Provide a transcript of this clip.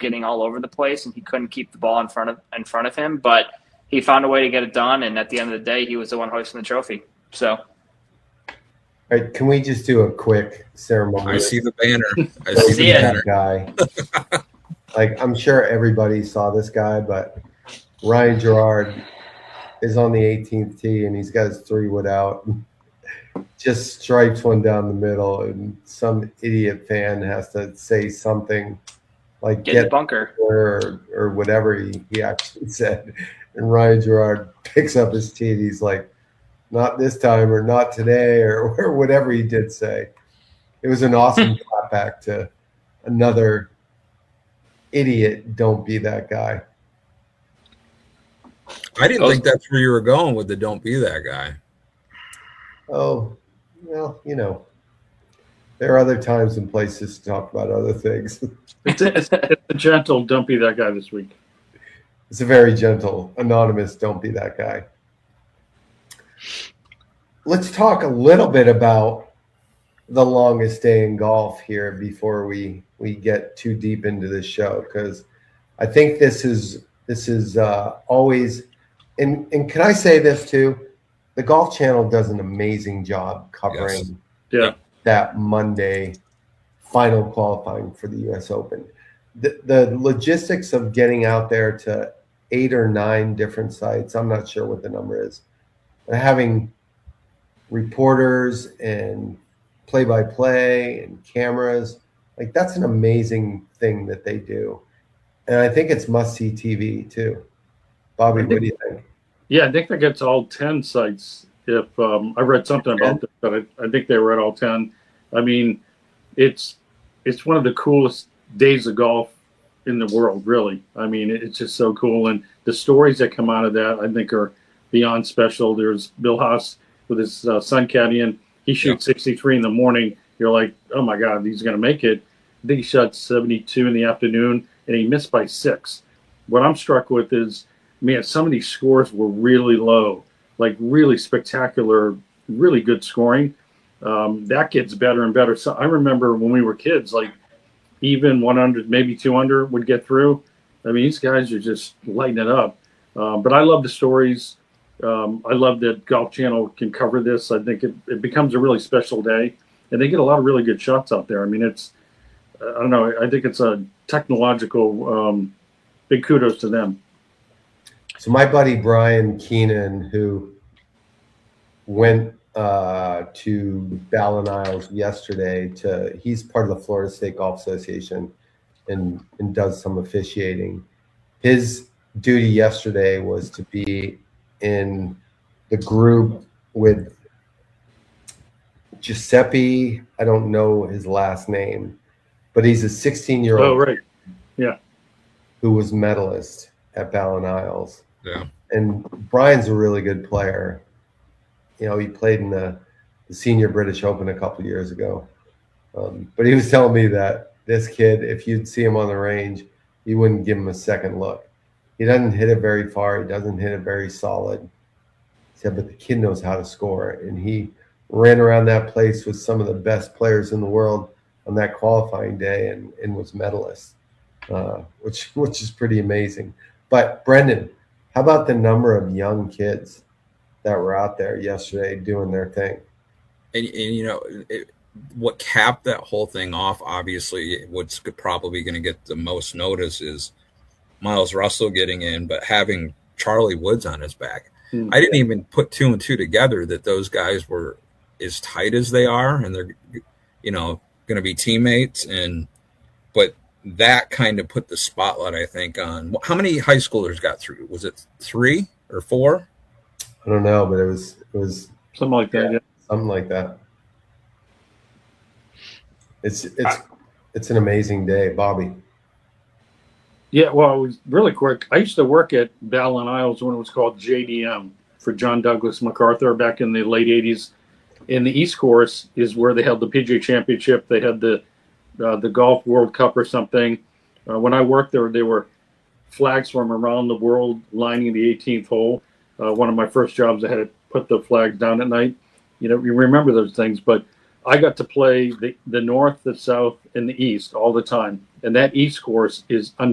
getting all over the place and he couldn't keep the ball in front of him. But he found a way to get it done, and at the end of the day, he was the one hoisting the trophy. So, all right, can we just do a quick ceremony? I see the banner. I see the it. banner. Guy. Like, I'm sure everybody saw this guy, but Ryan Gerard is on the 18th tee, and he's got his 3-wood out. Just stripes one down the middle, and some idiot fan has to say something like get the bunker or whatever he actually said. And Ryan Gerard picks up his tee, and he's like, not this time, or not today, or whatever he did say. It was an awesome clapback to another idiot. Don't be that guy. I didn't think that's where you were going with the "don't be that guy." Oh, well, you know, there are other times and places to talk about other things. It's a gentle "don't be that guy" this week. It's a very gentle, anonymous "don't be that guy." Let's talk a little bit about the longest day in golf here before we get too deep into this show, because I think this is always, and can I say this too? The Golf Channel does an amazing job covering that Monday final qualifying for the U.S. Open. The logistics of getting out there to 8 or 9 different sites, I'm not sure what the number is, but having reporters and play-by-play and cameras, like, that's an amazing thing that they do. And I think it's must-see TV too. Bobby, what do you think? Yeah, I think that gets all 10 sites. If I read something about this, but I think they were at all 10. I mean, it's one of the coolest days of golf in the world, really. I mean, it's just so cool. And the stories that come out of that, I think, are beyond special. There's Bill Haas with his son caddying. He shoots 63 in the morning. You're like, oh, my God, he's going to make it. I think he shot 72 in the afternoon, and he missed by 6. What I'm struck with is, man, some of these scores were really low, like really spectacular, really good scoring. That gets better and better. So I remember when we were kids, like even 100, maybe 200 would get through. I mean, these guys are just lighting it up. But I love the stories. I love that Golf Channel can cover this. I think it becomes a really special day, and they get a lot of really good shots out there. I mean, I don't know. I think it's a technological big kudos to them. So my buddy Brian Keenan, who went to Ballin Isles yesterday, he's part of the Florida State Golf Association and does some officiating. His duty yesterday was to be in the group with Giuseppe. I don't know his last name, but he's a 16-year-old. Oh, right. Yeah. Who was medalist at Ballin Isles. Yeah. And Brian's a really good player. You know, he played in the Senior British Open a couple of years ago. But he was telling me that this kid, if you'd see him on the range, you wouldn't give him a second look. He doesn't hit it very far. He doesn't hit it very solid. He said, but the kid knows how to score. And he ran around that place with some of the best players in the world on that qualifying day and was medalist, which is pretty amazing. But Brendan, how about the number of young kids that were out there yesterday doing their thing? And you know, what capped that whole thing off, obviously, what's probably going to get the most notice is Miles Russell getting in, but having Charlie Woods on his back. I didn't even put 2 and 2 together that those guys were as tight as they are, and they're, you know, going to be teammates. But that kind of put the spotlight, I think, on how many high schoolers got through. Was it 3 or 4? I don't know, but it was something like that. Yeah. Something like that. It's an amazing day, Bobby. Yeah, well, it was really quick. I used to work at Ballin Isles when it was called JDM for John Douglas MacArthur back in the late 80s. In the East Course is where they held the PGA Championship. They had the Golf World Cup or something. When I worked there were flags from around the world lining the 18th hole. One of my first jobs, I had to put the flags down at night. You know, you remember those things, but I got to play the North, the South, and the East all the time. And that East Course is